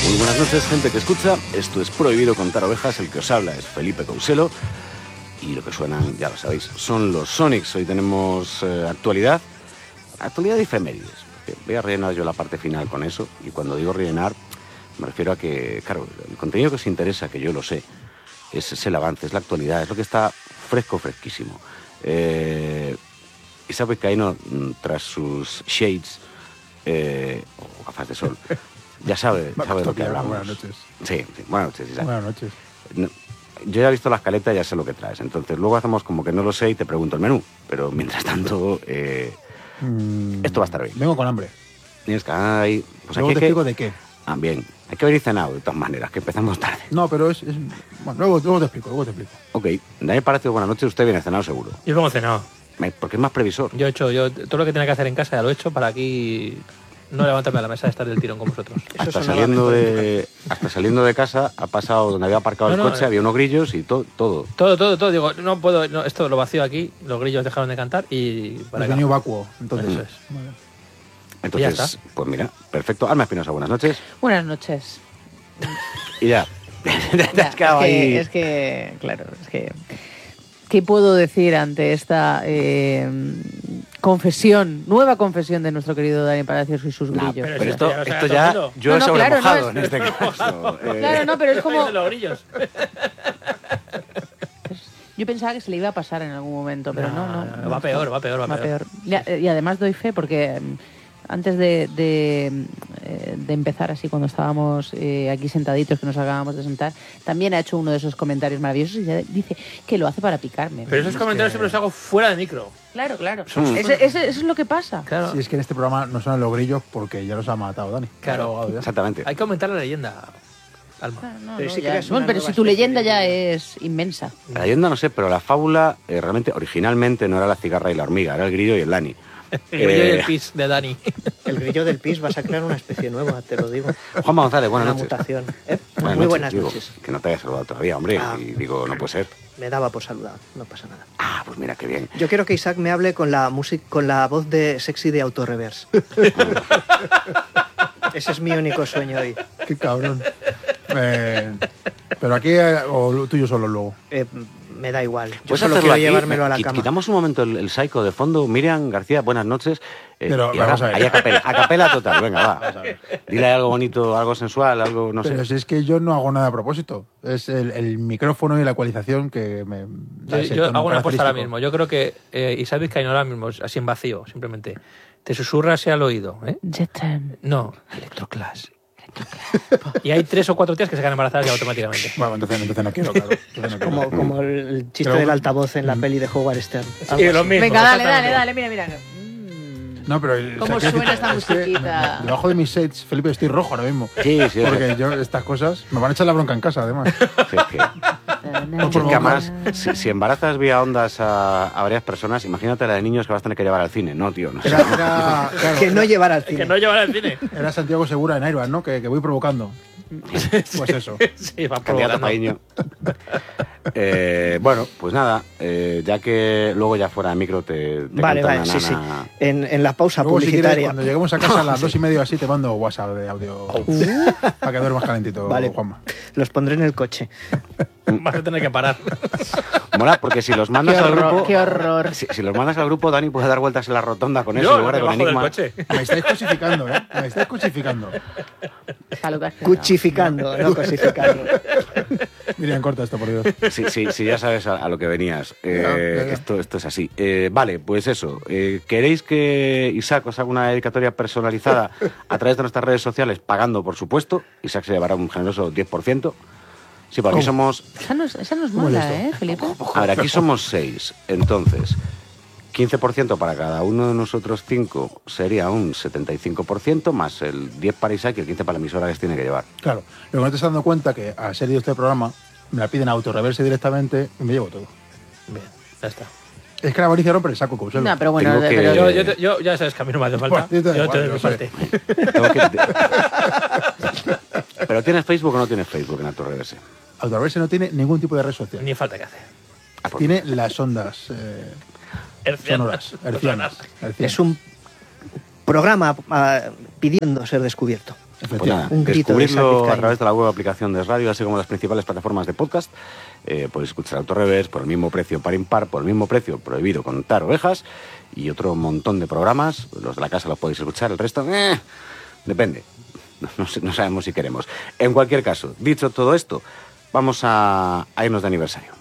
Muy buenas noches, gente que escucha. Esto es Prohibido Contar Ovejas. El que os habla es Felipe Couselo. Y lo que suenan, ya lo sabéis, son los Sonics. Hoy tenemos actualidad y efemérides. Voy a rellenar yo la parte final con eso. Y cuando digo rellenar, me refiero a que, claro, el contenido que os interesa, que yo lo sé, es el avance, es la actualidad, es lo que está fresquísimo. Isaac Vizcaíno, tras sus shades o gafas de sol, ya sabe de lo que hablamos. Buenas noches. Sí, buenas noches, Isaac. Buenas noches. No, yo ya he visto la escaleta y ya sé lo que traes. Entonces luego hacemos como que no lo sé y te pregunto el menú. Pero mientras tanto, esto va a estar bien. Vengo con hambre. Tienes que... Ay, pues luego aquí te explico de qué. Ah, bien. Hay que venir cenado, de todas maneras, que empezamos tarde. No, pero es... Bueno, luego te explico. Ok. Daniel Palacio, buenas noches. Usted viene cenado seguro. Yo vengo cenado. Porque es más previsor. Yo todo lo que tenía que hacer en casa ya lo he hecho para aquí no levantarme a la mesa de estar del tirón con vosotros. Hasta saliendo de casa ha pasado donde había aparcado el coche, había unos grillos y todo. Todo. Digo, no puedo, esto lo vacío aquí, los grillos dejaron de cantar y para acá. Pequeño vacuo, entonces. Eso es. Vale. Entonces, pues mira, perfecto. Alma Espinosa, buenas noches. Buenas noches. Y ya. Te has quedado ahí. Es que, claro, ¿qué puedo decir ante esta nueva confesión de nuestro querido Dani Palacios y sus grillos? Pero esto ya yo he sobremojado en este caso. Claro, no, pero es como... los grillos. Yo pensaba que se le iba a pasar en algún momento, pero no. Va peor. Y además doy fe porque antes de empezar así, cuando estábamos aquí sentaditos, que nos acabamos de sentar, también ha hecho uno de esos comentarios maravillosos y ya dice que lo hace para picarme. Pero esos comentarios siempre los hago fuera de micro. Claro. Eso es lo que pasa. Claro. Si es que en este programa no suenan los grillos porque ya los ha matado Dani. Claro. Exactamente. Hay que aumentar la leyenda, Alma. Pero si tu leyenda ya es inmensa. La leyenda no sé, pero la fábula realmente, originalmente no era la cigarra y la hormiga, era el grillo y el Dani. El grillo y el pis de Dani. El grillo del pis, vas a crear una especie nueva, te lo digo. Juanma González, buenas noches. Una mutación. Muy buenas noches. Que no te haya saludado todavía, hombre. Y digo, no puede ser. Me daba por saludar, no pasa nada. Ah, pues mira, qué bien. Yo quiero que Isaac me hable con la voz de sexy de Autoreverse. Ese es mi único sueño hoy. Qué cabrón. Pero aquí, o tú y yo solo luego. Me da igual. Yo Pues solo quiero llevármelo a la cama. Quitamos un momento el psycho de fondo. Miriam García, buenas noches. Pero y ahora, vamos a ver. ahí a capela total, venga, va. Dile algo bonito, algo sensual, algo, no sé. Pero si es que yo no hago nada a propósito. Es el micrófono y la ecualización que me da ese Yo tono hago una apuesta ahora característico. mismo. Yo creo que Isaac Vizcaíno ahora mismo, así en vacío, simplemente, te susurra hacia el oído. Jet time. No, Electroclash. Y hay 3 o 4 tías que se quedan embarazadas ya automáticamente. Bueno, entonces no quiero, claro. Entonces no quiero. Como el chiste Pero- del altavoz en la peli de Howard Stern. Sí, lo mismo. Venga, dale, exactamente. mira. No, pero ¿Cómo suena esta es que musiquita? debajo de mis sets, Felipe, estoy rojo ahora mismo. Sí. Porque yo, estas cosas, me van a echar la bronca en casa, además. Sí, es que además, si embarazas vía ondas a varias personas, imagínate la de niños que vas a tener que llevar al cine. No, tío, no sé. Claro, Que no llevar al cine. Que no llevan al cine. era Santiago Segura en Airbag, ¿no? Que voy provocando. Pues eso. Sí, va Candidato provocando. paíño. Bueno, pues nada, ya que luego ya fuera de micro te Vale, canta una sí. nana. En la pausa Luego, si quieres, publicitaria. cuando lleguemos a casa a las 2:30 así, te mando WhatsApp de audio para que duermas calentito, Vale. Juanma. Los pondré en el coche. Vas a tener que parar. Mola, porque si los mandas al grupo. Qué horror. Si los mandas al grupo, Dani puede dar vueltas en la rotonda con eso, Yo, en lugar de con debajo del Enigma. coche. Me estáis cosificando, ¿eh? Me estáis cosificando. Cuchificando, no cosificando. Miriam, corta esto, por Dios. Sí, ya sabes a lo que venías. Venga. Esto es así. Vale, pues eso. ¿Queréis que Isaac os haga una dedicatoria personalizada a través de nuestras redes sociales, pagando, por supuesto? Isaac se llevará un generoso 10%. Sí, porque aquí somos... Esa nos mola, Felipe? A ver, aquí somos 6. Entonces, 15% para cada uno de nosotros 5 sería un 75%, más el 10 para Isaac y el 15 para la emisora que se tiene que llevar. Claro, lo que no te estás dando cuenta que al ser yo este programa, me la piden a autorreverse directamente y me llevo todo. Bien, ya está. Es que la avaricia rompe el saco, Couselo. No, pero bueno, Tengo que- pero Yo ya sabes que a mí no me hace falta. Bueno, yo te da Yo te igual, doy yo mi sé. parte. Tengo que- ¿Pero tienes Facebook o no tienes Facebook en Autorreverse? Autorreverse no tiene ningún tipo de red social. Ni falta que hacer. Tiene las ondas sonoras. Hercianas. Es un programa pidiendo ser descubierto. Pues nada, Un grito de descubrirlo Sacrifice. a través de la web aplicación de radio, así como las principales plataformas de podcast. Podéis escuchar Autorreverse por el mismo precio par impar, por el mismo precio prohibido contar ovejas y otro montón de programas. Los de la casa los podéis escuchar, el resto, depende. No sabemos si queremos. En cualquier caso, dicho todo esto, vamos a irnos de aniversario.